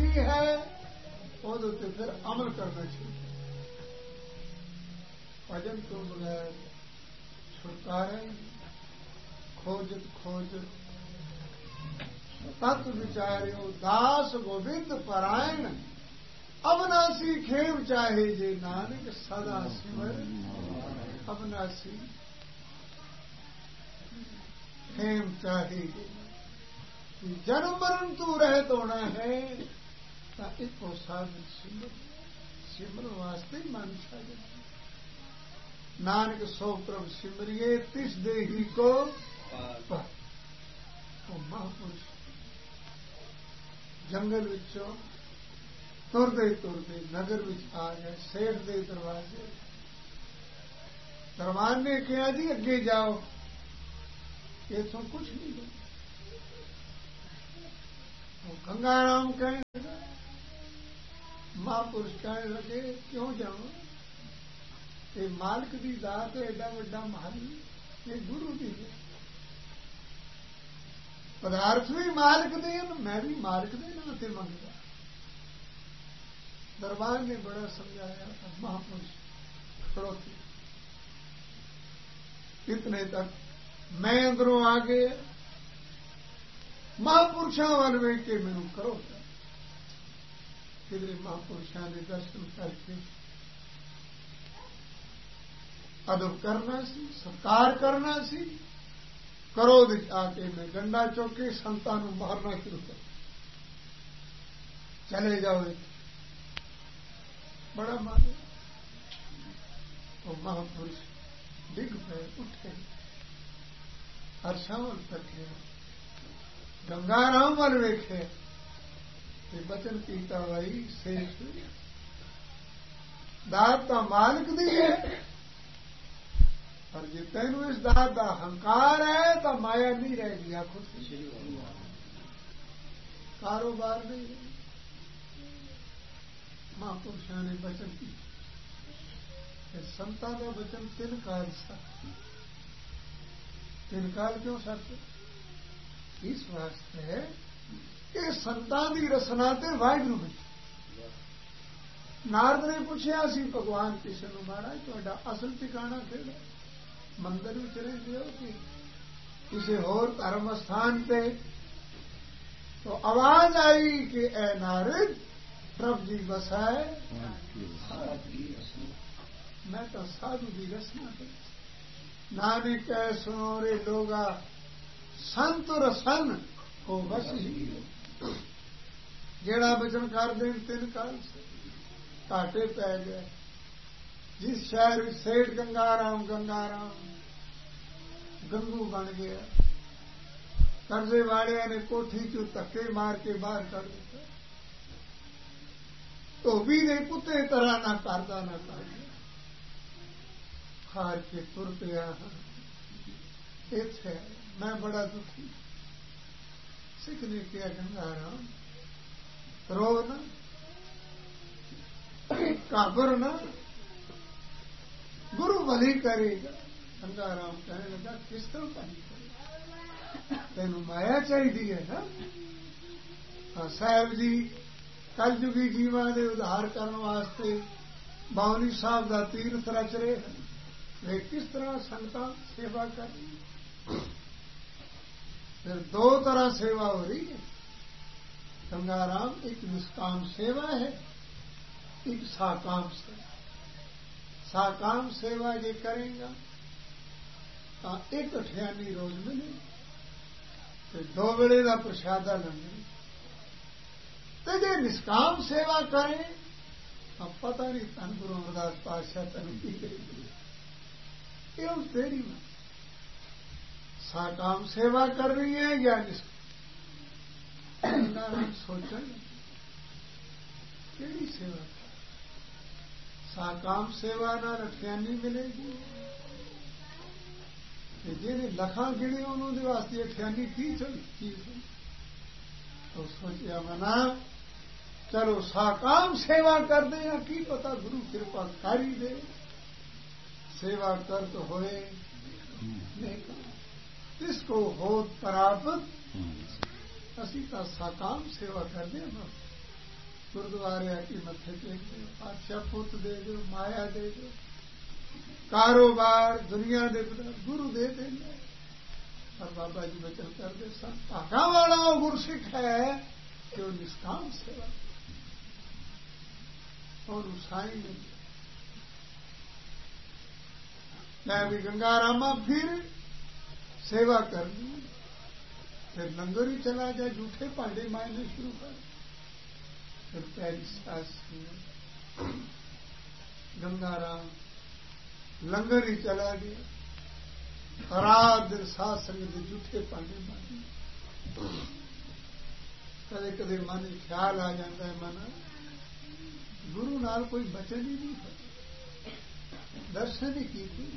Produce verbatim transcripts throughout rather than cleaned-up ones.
गई है उहदे ते फिर अमल करना चाहिए। भजन तो बगैर छुटकारा ही खोजत खोजत तत् विचार्यो दास गोविंद परायण अविनाशी खेम चाहे जे नानक सदा सिमर अविनाशी खेम चाहे जे जन्म मरण तू रहत होना है तो इको साधन सिमर सिमर वास्ते मन छाए नानक सो प्रभ सिमरिए तिस देही को पर महापुरुष जंगल विचों तुरदे तुरदे नगर विच आ गए सेठ दे दरवाजे दरबान ने कहा जी अगे जाओ ये तो कुछ नहीं है। तो गंगाराम कहने लगा महापुरुष कहने लगे क्यों जाओ ये मालिक दी दात है एडा वड्डा महल ये गुरु दी है पदार्थ भी मालिक दे मैं भी मालिक दे ना ते मंगदा। दरबार ने बड़ा समझाया महापुरुष खड़ोते इतने तक मैं अंदरों आ गया महापुरुषों वाल वेख के मैनू करो किधरे महापुरुषों के दर्शन करके अदब करना सी सत्कार करना सी क्रोध आके मैं गंडा चौके संतान मारना शुरू कर चले जाओ बड़ा मारे तो महापुरुष डिग पे उठे हर्षावल तके गंगाराम वाल वेखे बचन पीता भाई शेष दात का मालिक दी है पर जे तेनू इस दात का हंकार है तो माया नहीं रह गया खुद से कारोबार नहीं है। महापुरुषों ने वचन की संता का वचन तीन काल सत्य तीन काल क्यों सत्य इस वास्ते है कि संतां दी रसना ते वाहिगुरू में नारद ने पूछा सी भगवान किशन महाराज तुहाडा असल ठिकाना किहड़ा मंदिर में चले गए कि किसी होर धर्म स्थान पे तो आवाज आई कि ए नारद प्रभु जी बसाए मैं तो साधु की रसना कर नानक कह सुनो रे लोगा संत रसन को बस ही जेड़ा वचन कर देन तीन काल से घाटे पै गए। जिस शहर में सेठ गंगाराम गंगाराम गंगू बन गया कर्जे वाले ने कोठी चो धक्के मार के बाहर कर दिता धोबी ने कुत्ते तरह ना करदा ना कर हार के तुर पिया इत्थे मैं बड़ा दुखी सिख ने किया गंगाराम रो ना काबर ना गुरु भली करेगा। गंगाराम कहने लगा किस तरह भली करेगा तेनू माया चाहिए है ना। हाँ साहब जी कलयुगी जीवा के उद्धार करने वास्ते बावली साहब का तीर्थ रच रहे हैं वे किस तरह संगतां सेवा कर रही फिर दो तरह सेवा हो रही है। गंगाराम एक निष्काम सेवा है एक साकाम सेवा। साकाम सेवा ये करेगा तो एक अठियानी रोज मिले तो दो वेले का प्रसादा लंघे तो जे निष्काम सेवा करें तो पता नहीं धन गुरु अमरदास पातशाह तेन की करेगी ये तेरी मत साकाम सेवा कर रही है या निष्काम सोचें केड़ी सेवा साकाम सेवा ना अठियानी मिलेगी जिन्हें लखा गिणी उन्होंने वास्ते अठियानी की चली तो सोचा मना चलो साकाम सेवा कर दे या की पता गुरु कृपा कर ही दे सेवा कर तो होए नहीं इसको हो प्राप्त असी तो साकाम सेवा कर दे गुरुद्वारे आके मत्थे टेक दो, पातशाह पुत दे दो, माया दे दो, कारोबार दुनिया दे गुरु दे देंगे। और बाबा जी वचन कर दे सब भागा वाला गुरसिख है कि वो निष्काम सेवा और उसाई नहीं। मैं भी गंगारामा फिर सेवा करनी, फिर लंगर ही चला जाए, झूठे पांडे मायने शुरू कर, फिर पहली सास गंगाराम लंगर ही चला गया, रात दिन सात संग के झूठे पांडे माने। कदे कदे मन ख्याल आ जाता है, मन गुरु नाल कोई बचन ही नहीं है, दर्शन ही की थी।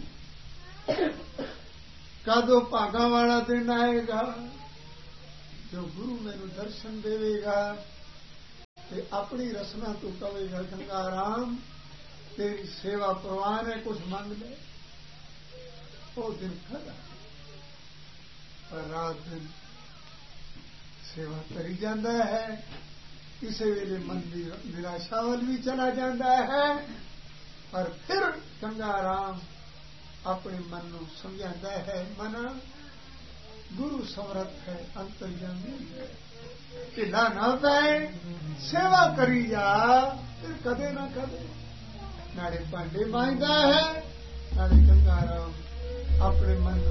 कदों भागा वाला दिन आएगा जो गुरु मैनू दर्शन देवेगा ते अपनी रसना तू कहेगा गंगाराम तेरी सेवा प्रवान है, कुछ मांग ले। वो दिन खड़ा पर रात दिन सेवा करी जाता है। किसी वेले मन भी निराशा वाल भी चला जाता है, पर फिर गंगाराम अपने मन को समझाता है, मन गुरु समर्थ है, अंतर्यामी है, ढिला ना पाए, सेवा करी जा, फिर कदे ना कदे नाले भांडे मांजदा है, नाले गंगाराम अपने मन